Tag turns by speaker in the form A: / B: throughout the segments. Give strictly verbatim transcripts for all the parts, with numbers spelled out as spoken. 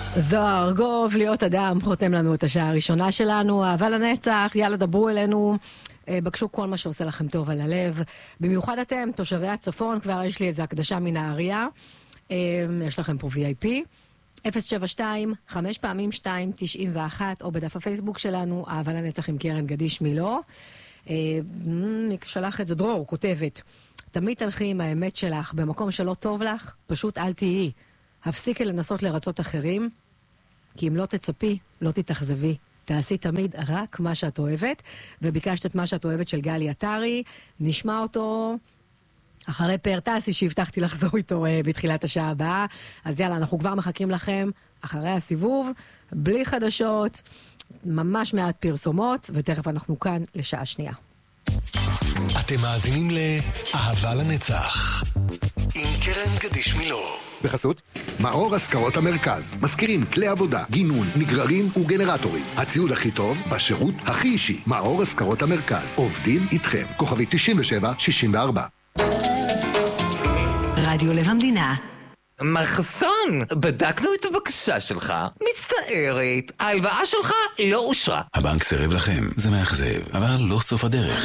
A: זוהר גוב, להיות אדם, חותם לנו את השעה הראשונה שלנו, אהבה לנצח, יאללה דברו אלינו, בקשו כל מה שעושה לכם טוב על הלב, במיוחד אתם, תושבי הצפון, כבר יש לי איזו הקדשה מנהריה, יש לכם פה וי איי פי, אפס שבע שתיים חמש פעמים שתיים תשעים ואחת, או בדף הפייסבוק שלנו, אהבה לנצח עם קרן גדיש מילו, שלח את זה דרור, כותבת, תמיד תלכי עם האמת שלך, במקום שלא טוב לך, פשוט אל תהיי. הפסיקי לנסות לרצות אחרים, כי אם לא תצפי, לא תתאכזבי. תעשי תמיד רק מה שאת אוהבת, וביקשת את מה שאת אוהבת של גלי עטרי, נשמע אותו אחרי פרטסי שהבטחתי לחזור איתו בתחילת השעה הבאה, אז יאללה, אנחנו כבר מחכים לכם אחרי הסיבוב, בלי חדשות, ממש מעט פרסומות, ותכף אנחנו כאן לשעה שנייה.
B: אתם מאזינים לאהבה לנצח עם קרן גדיש מילו.
C: בחסות מאור השכרות המרכז, מזכירים כלי עבודה, גינון, נגררים וגנרטורים. הציוד הכי טוב בשירות הכי אישי. מאור השכרות המרכז, עובדים איתכם. כוכבי תשעים ושבע שישים וארבע.
D: רדיו לב המדינה.
E: מחסון, בדקנו את הבקשה שלך, מצטערת, ההלוואה שלך לא אושרה.
F: הבנק סירב לכם, זה מאכזב, אבל לא סוף הדרך.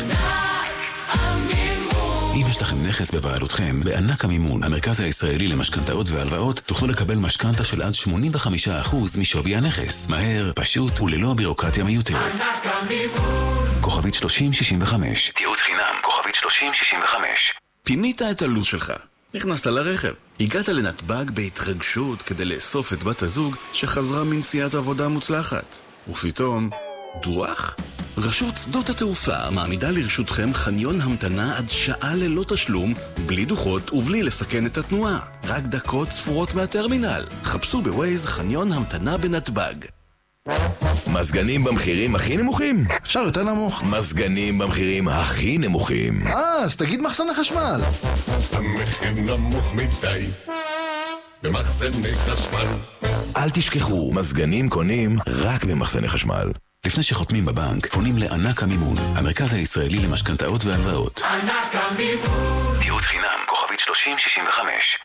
F: אם יש לכם נכס בבעלותכם, בענק המימון, המרכז הישראלי למשכנתאות והלוואות, תוכלו לקבל משכנתה של עד שמונים וחמישה אחוז משווי הנכס. מהר, פשוט וללא בירוקרטיה מיותרת. ענק המימון. כוכבית שלושים שישים וחמש. תיעוץ חינם, כוכבית שלושים שישים וחמש.
G: פינית את הלו"ז שלך. נכנסת לרכב. הגעת לנתב"ג בהתרגשות כדי לאסוף את בת הזוג שחזרה מנסיעת עבודה מוצלחת. ופתאום, דוח? רשות שדות התעופה מעמידה לרשותכם חניון המתנה עד שעה ללא תשלום, בלי דוחות ובלי לסכן את התנועה. רק דקות ספורות מהטרמינל. חפשו בווייז חניון המתנה בנתב"ג.
E: מזגנים במחירים הכי נמוכים?
C: אפשר יותר נמוך.
E: מזגנים במחירים הכי נמוכים.
C: אה, אז תגיד מחסן החשמל.
H: המחיר נמוך מדי במחסני חשמל.
E: אל תשכחו, מזגנים קונים רק במחסני חשמל.
F: לפני שחותמים בבנק, פונים לענק המימון, המרכז הישראלי למשכנתאות והלוואות.
B: ענק המימון.
F: תיעוץ חינם, כוכבית שלושים שישים וחמש.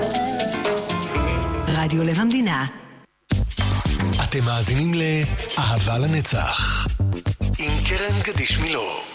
D: רדיו לב המדינה.
B: אתם מאזינים לאהבה לנצח עם קרן גדיש מילו.